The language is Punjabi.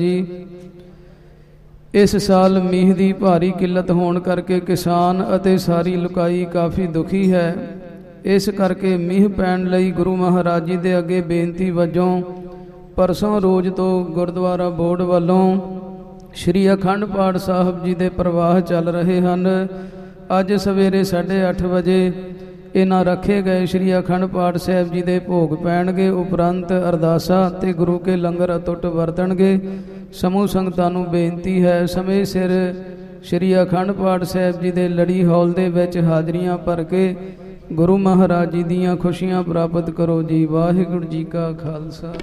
ਜੀ। ਇਸ ਸਾਲ ਮੀਂਹ ਦੀ ਭਾਰੀ ਕਿੱਲਤ ਹੋਣ ਕਰਕੇ ਕਿਸਾਨ ਅਤੇ ਸਾਰੀ ਲੁਕਾਈ ਕਾਫੀ ਦੁਖੀ ਹੈ। ਇਸ ਕਰਕੇ ਮੀਂਹ ਪੈਣ ਲਈ ਗੁਰੂ ਮਹਾਰਾਜ ਜੀ ਦੇ ਅੱਗੇ ਬੇਨਤੀ ਵਜੋਂ ਪਰਸੋਂ ਰੋਜ਼ ਤੋਂ ਗੁਰਦੁਆਰਾ ਬੋਰਡ ਵੱਲੋਂ ਸ਼੍ਰੀ ਅਖੰਡ ਪਾਠ ਸਾਹਿਬ ਜੀ ਦੇ ਪ੍ਰਵਾਹ ਚੱਲ ਰਹੇ ਹਨ। ਅੱਜ ਸਵੇਰੇ 8:30 ਵਜੇ ਇਹਨਾਂ ਰੱਖੇ ਗਏ ਸ਼੍ਰੀ ਅਖੰਡ ਪਾਠ ਸਾਹਿਬ ਜੀ ਦੇ ਭੋਗ ਪੈਣਗੇ। ਉਪਰੰਤ ਅਰਦਾਸਾਂ ਤੇ ਗੁਰੂ ਕੇ ਲੰਗਰ ਅਟੁੱਟ ਵਰਤਣਗੇ। ਸਮੂਹ ਸੰਗਤਾਂ ਨੂੰ ਬੇਨਤੀ ਹੈ ਸਮੇਂ ਸਿਰ ਸ਼੍ਰੀ ਅਖੰਡ ਪਾਠ ਸਾਹਿਬ ਜੀ ਦੇ ਲੜੀ ਹਾਲ ਦੇ ਵਿੱਚ ਹਾਜ਼ਰੀਆਂ ਭਰ ਕੇ ਗੁਰੂ ਮਹਾਰਾਜ ਜੀ ਦੀਆਂ ਖੁਸ਼ੀਆਂ ਪ੍ਰਾਪਤ ਕਰੋ ਜੀ। ਵਾਹਿਗੁਰੂ ਜੀ ਕਾ ਖਾਲਸਾ।